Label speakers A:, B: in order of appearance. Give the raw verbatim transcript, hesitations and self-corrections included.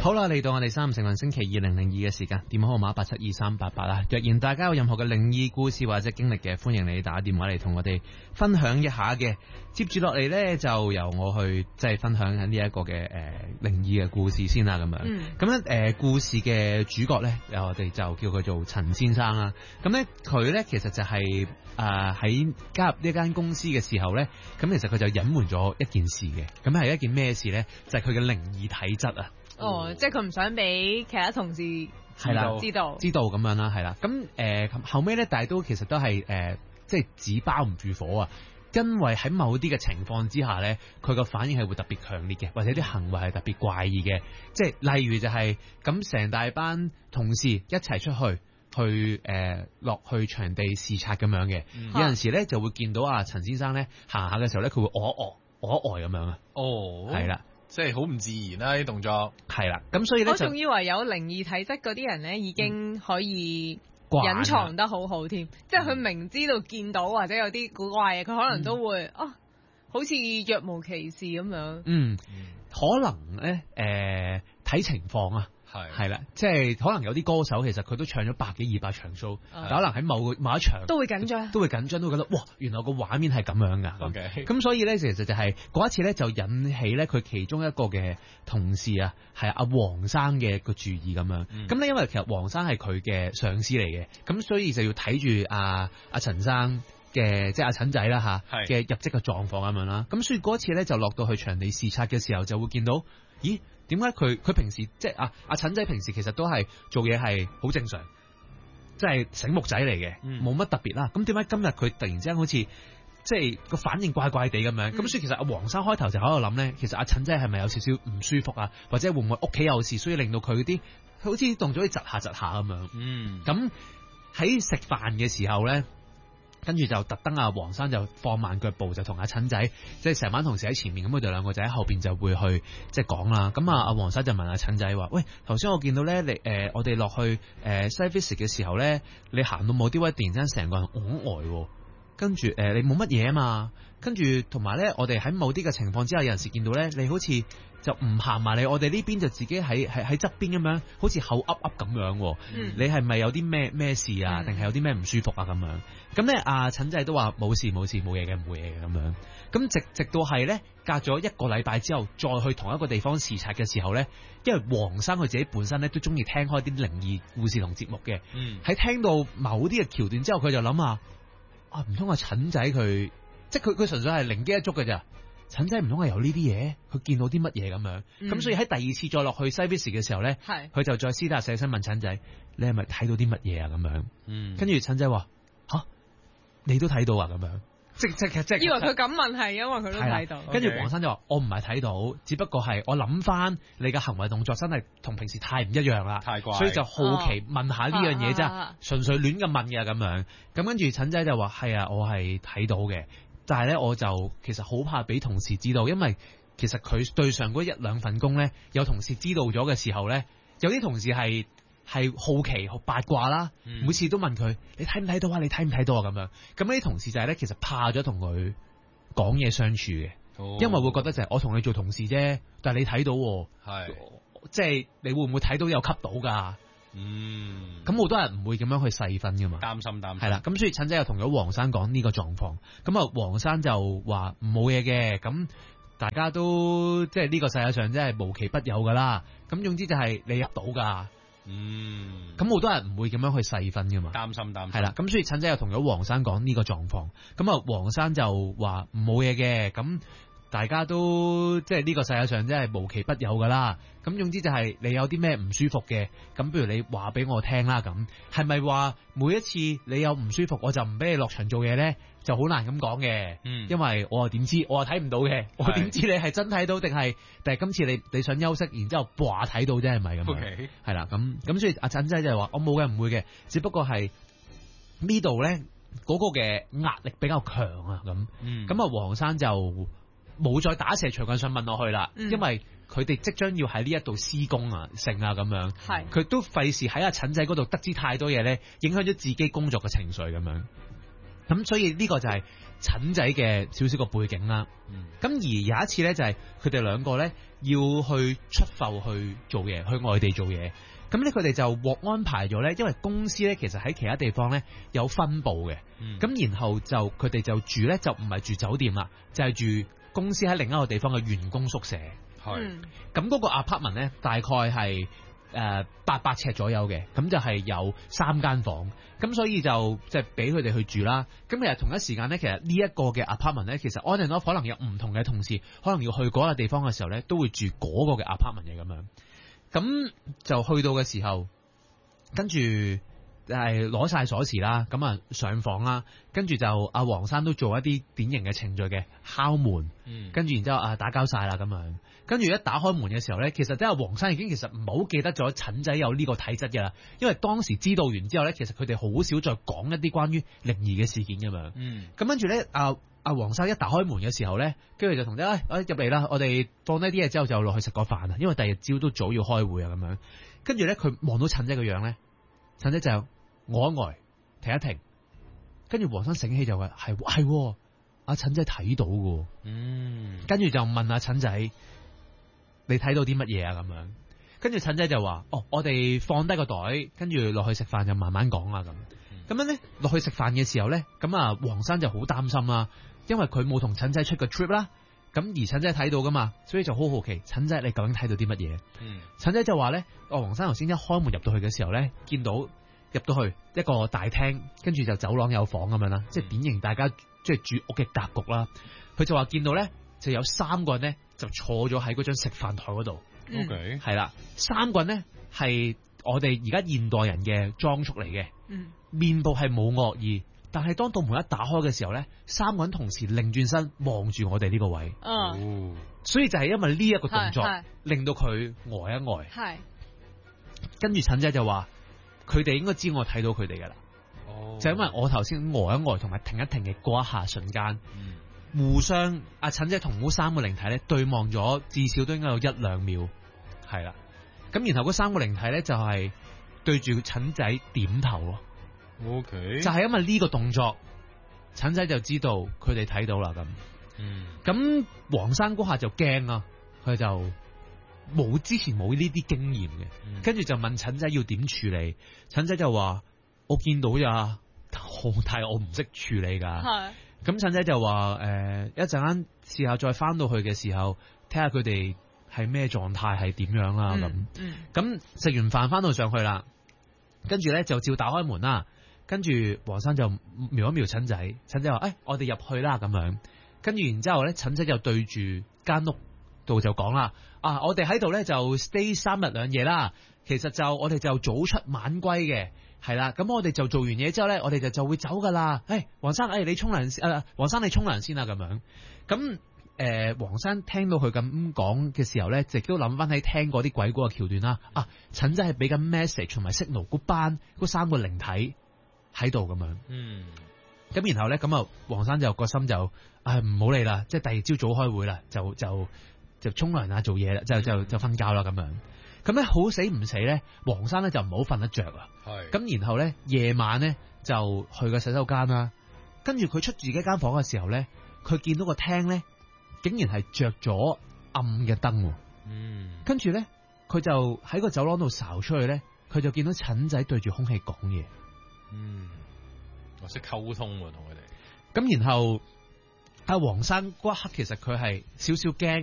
A: 好啦，嚟到我哋三五成運星期二零零二嘅時間，電話號碼八七二三八八啦。若然大家有任何嘅靈異故事或者經歷嘅，歡迎你打電話嚟同我哋分享一下嘅。接住落嚟呢，就由我去即係分享緊呢一個嘅誒靈異嘅故事先啦，咁樣。咁咧誒故事嘅主角呢，我哋就叫佢做陳先生啦。咁呢，佢呢其實就係誒喺加入呢間公司嘅時候呢，咁其實佢就隱瞞咗一件事嘅。咁係一件咩事呢？就係佢嘅靈異體質啊。
B: 哦，即係佢唔想俾其他同事
A: 係啦
B: 知道
A: 知道咁樣啦，係啦。咁誒、呃、後尾咧，但係都其實都係誒、呃，即係紙包唔住火啊。因為喺某啲嘅情況之下咧，佢個反應係會特別強烈嘅，或者啲行為係特別怪異嘅。即係例如就係咁，成大班同事一齊出去去誒落、呃、去場地視察咁樣嘅。嗯、有陣時咧就會見到阿陳先生咧行下嘅時候咧，佢會呆一呆呆一呆咁樣啊。哦，係啦。
C: 即係好唔自然啦、啊、啲動作，
A: 係啦，咁所以咧，
B: 我仲以為有靈異體質嗰啲人咧，已經可以隱藏得好好添，即係佢明知道見到或者有啲古怪嘢，佢可能都會、嗯、啊，好似若無其事咁樣。
A: 嗯，可能咧，誒、呃，睇情況啊。係係啦，即係可能有啲歌手其實佢都唱咗百幾二百場 show，但可能喺某個某一場
B: 都會緊張，
A: 都會緊張，都會覺得哇，原來個畫面係咁樣噶。
C: OK，
A: 咁所以咧，其實就係嗰一次咧，就引起咧佢其中一個嘅同事啊，係阿黃生嘅個注意咁樣。咁咧、嗯，因為其實黃生係佢嘅上司嚟嘅，咁所以就要睇住阿阿陳生嘅即係阿陳仔啦吓嘅入職嘅狀況咁樣啦。咁所以嗰一次咧，就落到去場地視察嘅時候，就會見到，咦？點解佢佢平時即係阿阿陳仔平時其實都係做嘢係好正常，即係醒目仔嚟嘅，冇乜、嗯、特別啦。咁點解今日佢突然之間好似即係個反應怪怪地咁樣？咁、嗯、所以其實阿黃生開頭就喺度諗咧，其實阿陳仔係咪有少少唔舒服啊？或者會唔會屋企有事，所以令到佢啲好似動咗啲窒下窒下咁樣？嗯，咁喺食飯嘅時候咧。跟住就特登阿黃生就放慢腳步，就同阿陳仔即係成班同事喺前面，咁佢哋兩個就喺後邊就會去即係講啦。咁啊阿黃生就問阿陳仔話：喂，頭先我見到咧，你誒、呃、我哋落去誒、呃、西 visit 嘅時候咧，你行到某啲位，突然間成個人戇呆，跟住誒、呃、你冇乜嘢啊嘛。跟住同埋咧，我哋喺某啲嘅情況之下，有陣時見到咧，你好似就唔行埋嚟，我哋呢邊就自己喺喺喺側邊咁樣，好似口噏噏咁樣。嗯、你係咪有啲咩咩事啊？定係有啲咩唔舒服啊？咁樣咁咧，阿陳仔都話冇事冇事冇嘢嘅冇嘢嘅咁樣。咁直直到係咧，隔咗一個禮拜之後，再去同一個地方視察嘅時候咧，因為黃生佢自己本身咧都中意聽開啲靈異故事同節目嘅。喺、嗯、聽到某啲嘅橋段之後，佢就諗下啊，唔通阿陳仔佢？即係佢佢純粹係靈機一觸嘅咋，陳仔唔通係有呢啲嘢，佢見到啲乜嘢咁樣，咁、嗯、所以喺第二次再落去西 visit 嘅時候咧，佢是就再私底下寫信問陳仔，你係咪睇到啲乜嘢啊咁樣？嗯，跟住陳仔話吓，你都睇到啊咁樣，即即即即
B: 以為佢咁問係因為佢都睇到，
A: 跟住黃生就話我唔係睇到，只不過係我諗翻你嘅行為動作真係同平時太唔一樣啦，太怪，所以就好奇問下呢樣嘢啫，純粹亂咁問嘅咁樣，咁跟住陳仔就話係啊，我係睇到嘅。但係咧，我就其實好怕俾同事知道，因為其實佢對上嗰一兩份工咧，有同事知道咗嘅時候咧，有啲同事係係好奇、好八卦啦，嗯、每次都問佢：你睇唔睇到啊？你睇唔睇到啊？咁樣咁呢啲同事就係咧，其實怕咗同佢講嘢相處嘅，哦、因為會覺得就係我同你做同事啫，但係你睇到，係是即係你會唔會睇到有吸到㗎？嗯，咁好多人唔會咁樣去細分噶嘛，擔心擔心係啦，咁所以陳仔又同咗黃生講呢個狀況，咁啊黃生就話冇嘢嘅，咁大家都即係呢個世界上真係無奇不有噶啦，咁總之就係你入到噶，嗯，咁好多人唔會咁樣去細分噶嘛，擔心擔心係啦，咁所以陳仔又同咗黃生講呢個狀況，咁啊黃生就話冇嘢嘅，咁。大家都即係呢個世界上真係無奇不有噶啦，咁總之就係你有啲咩唔舒服嘅，咁不如你話俾我聽啦，咁係咪話每一次你有唔舒服我就唔俾你落場做嘢咧？就好難咁講嘅，嗯，因為我又點知，我又睇唔到嘅，我點知你係真睇到定係定係今次你你想休息，然之後話睇到啫，係咪咁樣？係、okay. 啦，咁咁所以阿陳仔就係話我冇嘅，唔會嘅，只不過係呢度咧嗰個嘅壓力比較強啊，咁，咁啊黃生就。冇再打蛇隨棍上問落去啦，嗯、因為佢哋即將要喺呢一度施工啊、成啊咁樣，佢是都費事喺阿陳仔嗰度得知太多嘢咧，影響咗自己工作嘅情緒咁樣。 咁所以呢個就係陳仔嘅少少個背景啦。咁、嗯、而有一次咧，就係佢哋兩個咧要去出埠去做嘢，去外地做嘢。咁咧佢哋就獲安排咗咧，因為公司咧其實喺其他地方咧有分部嘅。咁、嗯、然後就佢哋就住咧就唔係住酒店啦，就係、是、住公司喺另一個地方嘅員工宿舍。係。咁嗰個 apartment 咧大概係誒八百尺左右嘅，咁就係有三間房，咁所以就即係俾佢哋去住啦。咁其實同一時間咧，其實呢一個嘅 apartment 咧，其實 on and off 可能有唔同嘅同事，可能要去嗰個地方嘅時候咧，都會住嗰個嘅 apartment 嘅咁樣。咁就去到嘅時候，跟住係攞晒鎖匙啦，咁啊上房啦，跟住就阿黃生都做一啲典型嘅程序嘅敲門，嗯、跟住然之後啊打交晒啦咁樣。跟住一打開門嘅時候咧，其實即係黃生已經其實唔係好記得咗陳仔有呢個體質嘅啦，因為當時知道完之後咧，其實佢哋好少再講一啲關於靈異嘅事件咁樣。嗯，咁跟住咧，阿阿黃生一打開門嘅時候咧，跟住就同啲誒入嚟啦，我哋放低啲嘢之後就落去食個飯啊，因為第二日朝都早要開會啊咁樣。跟住咧，佢望到陳仔嘅樣咧，陳仔就呆一呆，停一停，跟住黃生醒起就話係係阿陳仔睇到嘅，嗯，跟住就問阿陳仔。你睇到啲乜嘢啊？咁樣，跟住陳仔就話：哦，我哋放低個袋，跟住落去食飯就慢慢講啊咁。咁、嗯、樣咧，落去食飯嘅時候咧，咁啊，黃生就好擔心啦，因為佢冇同陳仔出個 trip 啦。咁而陳仔睇到噶嘛，所以就好好奇，陳仔你究竟睇到啲乜嘢？嗯，陳仔就話咧：哦，黃生頭先一開門入到去嘅時候咧，見到入到去一個大廳，跟住就走廊有房咁樣啦，即係典型大家即係住屋嘅格局啦。佢就話見到咧。就有三個人咧，就坐咗喺嗰張食飯台嗰度。OK，係啦，三個人咧係我哋而家現代人嘅裝束嚟嘅。嗯，面部係冇惡意，但係當道門一打開嘅時候咧，三個人同時擰轉身望住我哋呢個位。哦，所以就係因為呢一個動作，令到佢呆一呆。係，跟住陳仔就話：佢哋應該知我睇到佢哋噶啦。哦，就因為我頭先呆一呆同埋停一停嘅嗰一下瞬間。嗯。互相阿陳仔同嗰三個靈體咧對望咗，至少都應該有一兩秒，係啦。咁然後嗰三個靈體咧就係對住陳仔點頭。OK，就係因為呢個動作，陳仔就知道佢哋睇到啦咁。嗯，咁黃生嗰下就驚啦，佢就冇之前冇呢啲經驗嘅，跟住、嗯、就問陳仔要點處理。陳仔就話：我見到呀，但係我唔識處理噶。係。咁陳仔就話：誒、呃，一陣間試下再翻到去嘅時候，睇下佢哋係咩狀態，係點樣啦咁。咁食完飯翻到上去啦，跟住咧就照打開門啦。跟住黃生就瞄一瞄陳仔，陳仔話：誒、哎，我哋入去啦咁樣。跟住然之後咧，陳仔就對住間屋度就講啦：啊，我哋喺度咧就 stay 三日兩夜啦。其實就我哋就早出晚歸嘅。係啦，咁我哋就做完嘢之後咧，我哋就就會走噶啦。誒，黃生，誒，你沖涼先，誒，黃生你沖涼先啦，咁樣。咁誒，黃生聽到佢咁講嘅時候咧，亦都諗翻起聽過啲鬼故嘅橋段啦。啊，陳仔係俾緊 message 同埋 signal 嗰班嗰三個靈體喺度咁樣。嗯。咁然後咧，咁啊，黃生就個心就，唉，唔好理啦，即係第二朝早開會啦，就就就沖涼啊，做嘢啦，就就就瞓覺啦，咁樣。咁咧好死唔死咧，黃生咧就唔好瞓得着啊。係。咁然後咧夜晚咧就去個洗手間啦，跟住佢出自己間房嘅時候咧，佢見到個廳咧竟然係着咗暗嘅燈。嗯。跟住咧佢就喺個走廊度睄出去咧，佢就見到陳仔對住空氣講嘢。嗯。我識溝通同佢哋。咁然後阿黃生嗰一刻其實佢係少少驚。